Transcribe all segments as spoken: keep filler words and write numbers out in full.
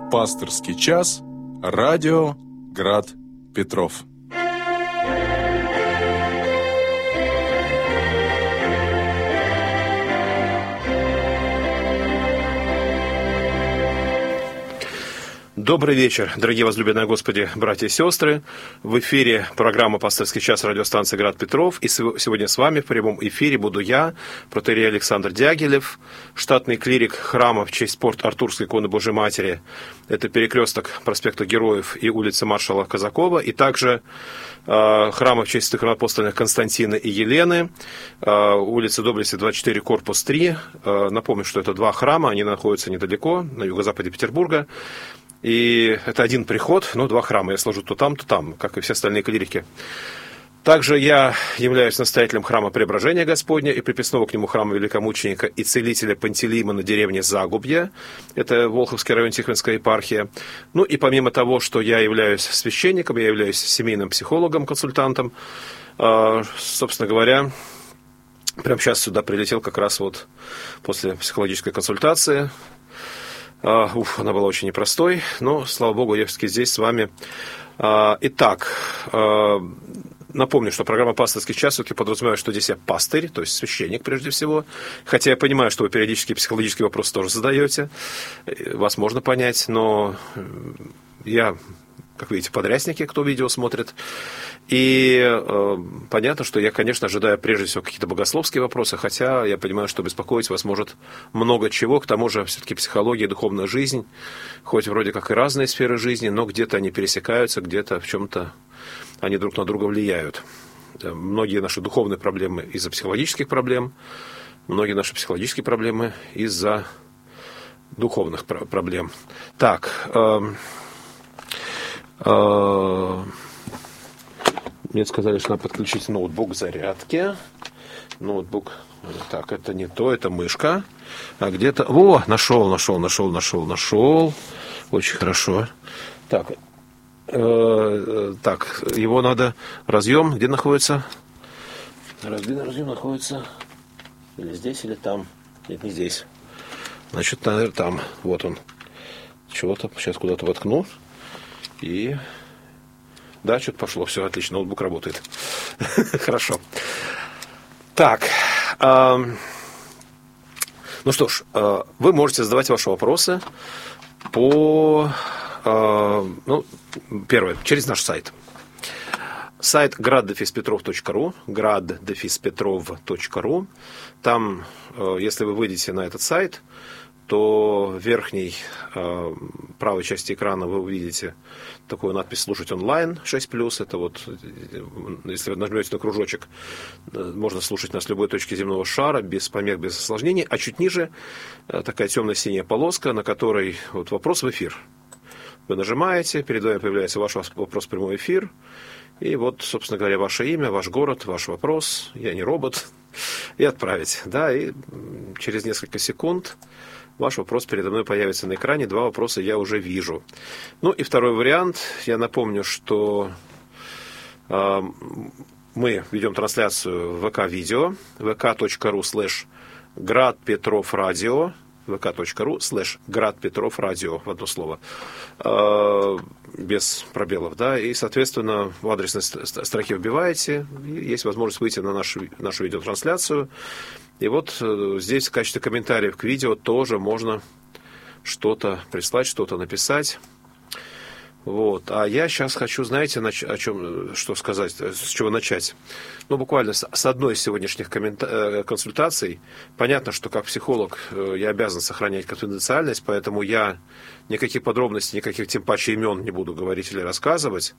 Пасторский час. Радио Град Петров. Добрый вечер, дорогие возлюбленные Господи, братья и сестры. В эфире программа «Пасторский час» радиостанции «Град Петров». И сегодня с вами в прямом эфире буду я, протоиерей Александр Дягилев, штатный клирик храма в честь Порт-Артурской иконы Божьей Матери. Это перекресток проспекта Героев и улицы маршала Казакова. И также э, храма в честь апостольных Константина и Елены, э, улица Доблести, двадцать четыре, корпус три. Э, напомню, что это два храма, они находятся недалеко, на юго-западе Петербурга. И это один приход, ну, два храма. Я служу то там, то там, как и все остальные клирики. Также я являюсь настоятелем храма Преображения Господня и приписного к нему храма великомученика и целителя Пантелеймона на деревне Загубье. Это Волховский район, Тихвинская епархия. Ну и помимо того, что я являюсь священником, я являюсь семейным психологом, консультантом. Собственно говоря, прямо сейчас сюда прилетел как раз вот после психологической консультации. Uh, уф, она была очень непростой, но, слава Богу, я все-таки здесь с вами. Uh, итак, uh, напомню, что программа «Пасторский час» все-таки подразумевает, что здесь я пастырь, то есть священник прежде всего. Хотя я понимаю, что вы периодически психологические вопросы тоже задаете, вас можно понять, но я, как видите, подрясники, кто видео смотрит. И э, понятно, что я, конечно, ожидаю прежде всего какие-то богословские вопросы, хотя я понимаю, что беспокоить вас может много чего. К тому же, все-таки психология и духовная жизнь, хоть вроде как и разные сферы жизни, но где-то они пересекаются, где-то в чем-то они друг на друга влияют. Многие наши духовные проблемы из-за психологических проблем, многие наши психологические проблемы из-за духовных проблем. Так, э, э, мне сказали, что надо подключить ноутбук к зарядке. Ноутбук. Так, это не то, это мышка. А где-то... О, нашел, нашел, нашел, нашел, нашел. Очень хорошо. Так, э, так, его надо... Разъем где находится? Разъем, разъем находится или здесь, или там. Нет, не здесь. Значит, наверное, там. Вот он. Чего-то сейчас куда-то воткну. И... Да, что-то пошло, все отлично, ноутбук работает. Хорошо. Так, э, ну что ж, э, вы можете задавать ваши вопросы по, э, ну, первое, через наш сайт. Сайт град дефис петров точка ру, град дефис петров точка ру. Там, э, если вы выйдете на этот сайт, то в верхней э, правой части экрана вы увидите такую надпись «Слушать онлайн» шесть плюс. Это вот, если вы нажмете на кружочек, можно слушать нас с любой точки земного шара, без помех, без осложнений. А чуть ниже э, такая темно-синяя полоска, на которой вот вопрос в эфир. Вы нажимаете, перед вами появляется ваш вопрос в прямой эфир. И вот, собственно говоря, ваше имя, ваш город, ваш вопрос. Я не робот. И отправить. Да, и через несколько секунд ваш вопрос передо мной появится на экране. Два вопроса я уже вижу. Ну и второй вариант. Я напомню, что э, мы ведем трансляцию в ВК-видео. vk.ru слэш Град Петров Радио. vk.ru слэш Град Петров Радио. В одно слово. Э, без пробелов. Да, и, соответственно, в адресной строке вбиваете. И есть возможность выйти на нашу, нашу видеотрансляцию. И вот здесь в качестве комментариев к видео тоже можно что-то прислать, что-то написать. Вот. А я сейчас хочу, знаете, нач... о чем, что сказать, с чего начать. Ну, буквально с, с одной из сегодняшних коммента... консультаций. Понятно, что как психолог я обязан сохранять конфиденциальность, поэтому я никаких подробностей, никаких тем паче имен не буду говорить или рассказывать.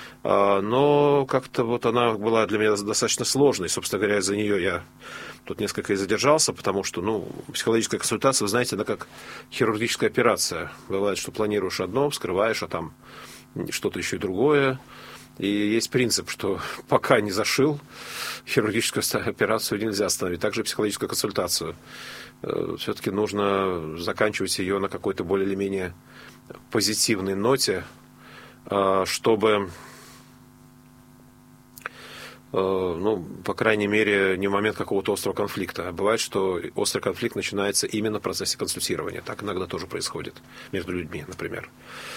Но как-то вот она была для меня достаточно сложной. Собственно говоря, из-за нее я тут несколько и задержался, потому что, ну, психологическая консультация, вы знаете, она как хирургическая операция. Бывает, что планируешь одно, вскрываешь, а там что-то еще и другое. И есть принцип, что пока не зашил, хирургическую операцию нельзя остановить. Также и психологическую консультацию. Все-таки нужно заканчивать ее на какой-то более или менее позитивной ноте, чтобы ну, по крайней мере, не в момент какого-то острого конфликта. А бывает, что острый конфликт начинается именно в процессе консультирования. Так иногда тоже происходит между людьми, например.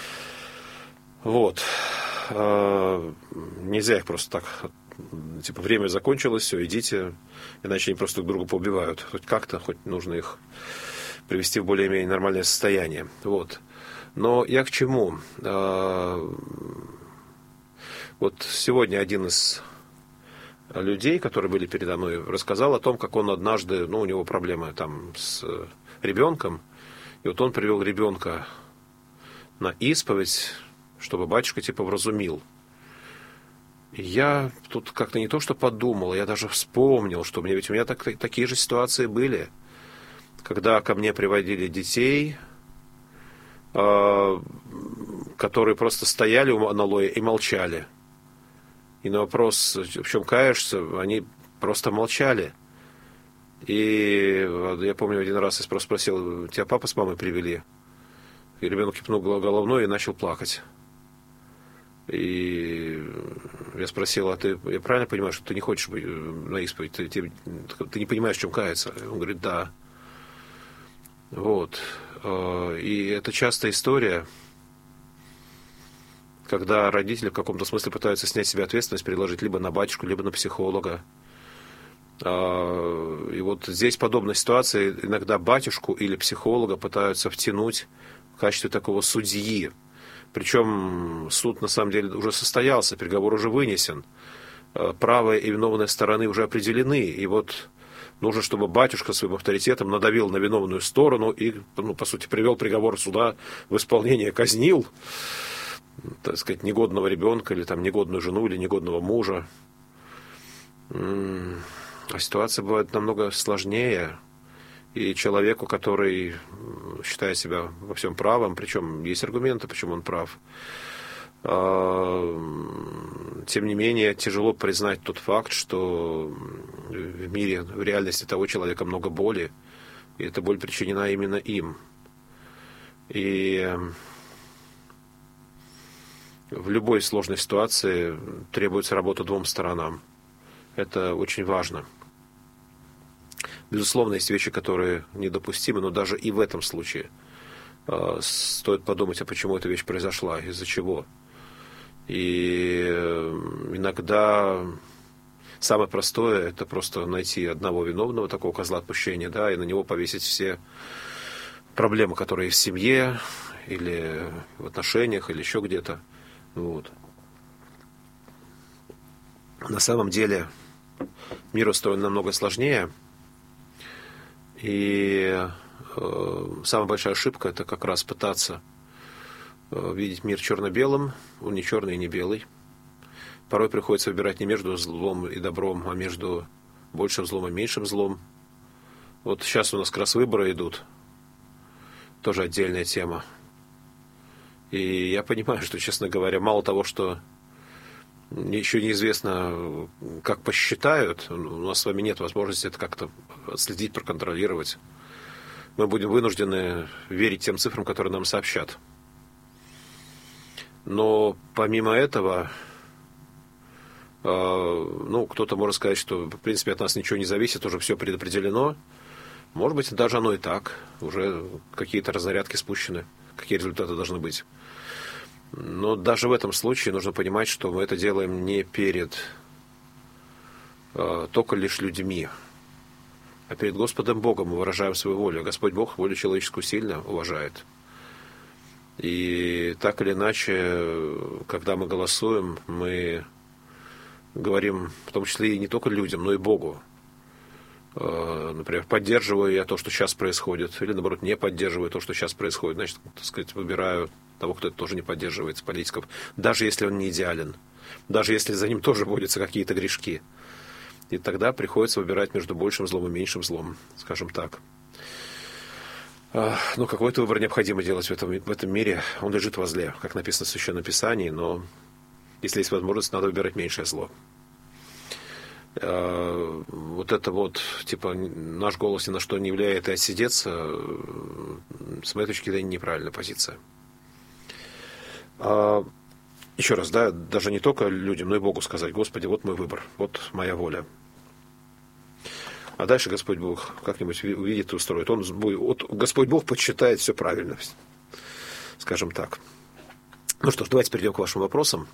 Вот. Нельзя их просто так, типа, время закончилось, все, идите, иначе они просто друг друга поубивают. Хоть как-то, хоть нужно их привести в более-менее нормальное состояние. Вот. Но я к чему? Вот сегодня один из людей, которые были передо мной, рассказал о том, как он однажды, ну, у него проблемы там с ребенком, и вот он привел ребенка на исповедь, чтобы батюшка типа вразумил. И я тут как-то не то что подумал, я даже вспомнил, что мне, ведь у меня так, такие же ситуации были, когда ко мне приводили детей, э, которые просто стояли у аналоя и молчали. И на вопрос, в чем каешься, они просто молчали. И я помню, один раз я просто спросил: тебя папа с мамой привели? И ребенок кипнул головной и начал плакать. И я спросил: а ты, я правильно понимаю, что ты не хочешь быть на исповедь? Ты, ты, ты не понимаешь, в чем каяться? Он говорит: да. Вот. И это частая история, когда родители в каком-то смысле пытаются снять с себя ответственность, переложить либо на батюшку, либо на психолога. И вот здесь подобная ситуация. Иногда батюшку или психолога пытаются втянуть в качестве такого судьи. Причем суд на самом деле уже состоялся, приговор уже вынесен. Правая и виновная стороны уже определены. И вот нужно, чтобы батюшка своим авторитетом надавил на виновную сторону и, ну, по сути, привел приговор суда в исполнение, казнил, так сказать, негодного ребенка, или там негодную жену, или негодного мужа. А ситуация бывает намного сложнее. И человеку, который считает себя во всем правым, причем есть аргументы, почему он прав, тем не менее, тяжело признать тот факт, что в мире, в реальности того человека много боли, и эта боль причинена именно им. И в любой сложной ситуации требуется работа двум сторонам. Это очень важно. Безусловно, есть вещи, которые недопустимы, но даже и в этом случае э, стоит подумать, а почему эта вещь произошла, из-за чего. И иногда самое простое — это просто найти одного виновного, такого козла отпущения, да, и на него повесить все проблемы, которые есть в семье, или в отношениях, или еще где-то. Вот. На самом деле мир устроен намного сложнее. И э, самая большая ошибка — это как раз пытаться э, видеть мир черно-белым. Он не черный и не белый. Порой приходится выбирать не между злом и добром, а между большим злом и меньшим злом. Вот сейчас у нас как раз выборы идут. Тоже отдельная тема. И я понимаю, что, честно говоря, мало того, что еще неизвестно, как посчитают. У нас с вами нет возможности это как-то отследить, проконтролировать. Мы будем вынуждены верить тем цифрам, которые нам сообщат. Но помимо этого, ну, кто-то может сказать, что, в принципе, от нас ничего не зависит, уже все предопределено. Может быть, даже оно и так. Уже какие-то разнарядки спущены, какие результаты должны быть. Но даже в этом случае нужно понимать, что мы это делаем не перед э, только лишь людьми, а перед Господом Богом мы выражаем свою волю. Господь Бог волю человеческую сильно уважает. И так или иначе, когда мы голосуем, мы говорим в том числе и не только людям, но и Богу. Э, например, поддерживаю я то, что сейчас происходит, или, наоборот, не поддерживаю то, что сейчас происходит. Значит, так сказать, выбираю того, кто это тоже не поддерживает, политиков, даже если он не идеален, даже если за ним тоже водятся какие-то грешки. И тогда приходится выбирать между большим злом и меньшим злом, скажем так. Но какой-то выбор необходимо делать в этом, в этом мире. Он лежит возле, как написано в Священном Писании, но если есть возможность, надо выбирать меньшее зло. Вот это вот, типа, наш голос ни на что не влияет и отсидеться, с моей точки зрения, неправильная позиция. еще раз, да, даже не только людям, но и Богу сказать: Господи, вот мой выбор, вот моя воля. А дальше Господь Бог как-нибудь увидит и устроит. Он, вот, Господь Бог подсчитает все правильно, скажем так. Ну что ж, давайте перейдем к вашим вопросам.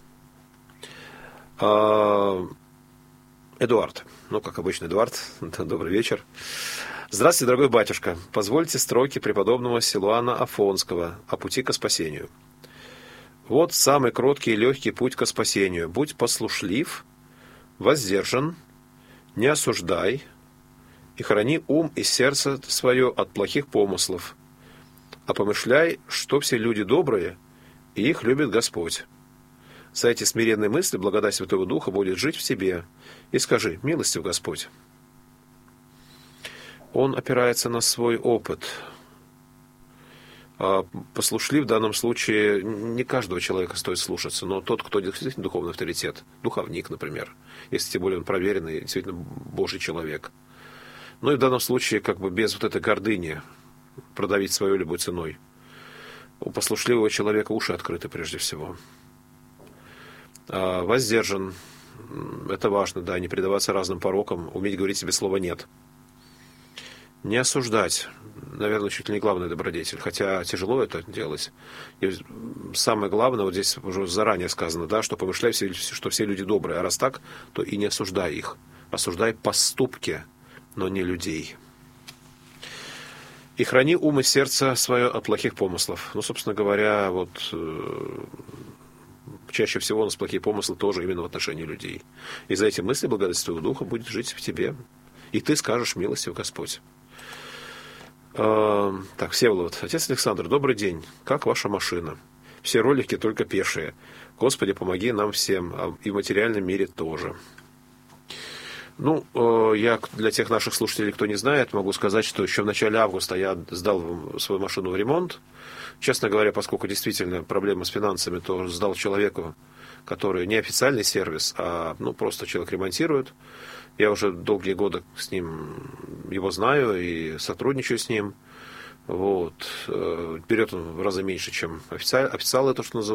Эдуард. Ну, как обычно, Эдуард. Добрый вечер. Здравствуйте, дорогой батюшка. Позвольте строки преподобного Силуана Афонского о пути ко спасению. Вот самый кроткий и легкий путь ко спасению. Будь послушлив, воздержан, не осуждай и храни ум и сердце свое от плохих помыслов. А помышляй, что все люди добрые, и их любит Господь. За эти смиренные мысли благодать Святого Духа будет жить в тебе. И скажи: милостив Господь. Он опирается на свой опыт. Послушлив в данном случае не каждого человека стоит слушаться, но тот, кто действительно духовный авторитет, духовник, например, если тем более он проверенный, действительно Божий человек. Ну и в данном случае как бы без вот этой гордыни продавить свою любой ценой. У послушливого человека уши открыты прежде всего. Воздержан. Это важно, да, не предаваться разным порокам, уметь говорить себе слово «нет». Не осуждать. Наверное, чуть ли не главный добродетель, хотя тяжело это делать. И самое главное, вот здесь уже заранее сказано, да, что помышляй, что все люди добрые, а раз так, то и не осуждай их. Осуждай поступки, но не людей. И храни ум и сердце свое от плохих помыслов. Ну, собственно говоря, вот э, чаще всего у нас плохие помыслы тоже именно в отношении людей. И за эти мысли благодать Святого Духа будет жить в тебе. И ты скажешь: милостив Господь. Э, так, Всеволод. Отец Александр, добрый день. Как ваша машина? Все ролики только пешие. Господи, помоги нам всем, а и в материальном мире тоже. Ну, я для тех наших слушателей, кто не знает, могу сказать, что еще в начале августа я сдал свою машину в ремонт. Честно говоря, поскольку действительно проблемы с финансами, то сдал человеку, который не официальный сервис, а ну, просто человек ремонтирует. Я уже долгие годы с ним его знаю и сотрудничаю с ним. Вот. Берет он в разы меньше, чем официал, официалы, то, что называют.